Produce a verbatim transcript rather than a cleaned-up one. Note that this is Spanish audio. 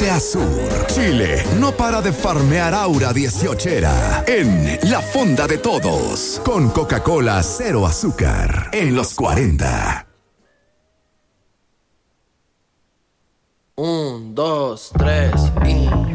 norte a sur, Chile no para de farmear aura dieciochera en la fonda de todos, con Coca-Cola cero azúcar en los cuarenta. Un, dos, tres y...